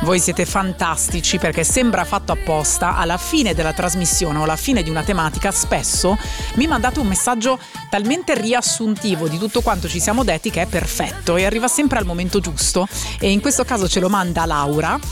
Voi siete fantastici perché sembra fatto apposta. Alla fine della trasmissione o alla fine di una tematica spesso mi mandate un messaggio talmente riassuntivo di tutto quanto ci siamo detti che è perfetto e arriva sempre al momento giusto, e in questo caso ce lo manda Laura